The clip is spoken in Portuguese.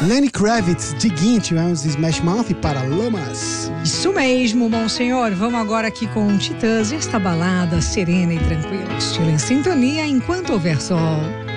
Lenny Kravitz, Diguinho, tivemos Smash Mouth e Paralamas. Isso mesmo, monsenhor. Vamos agora aqui com Titãs, esta balada serena e tranquila, estilo em sintonia enquanto houver sol.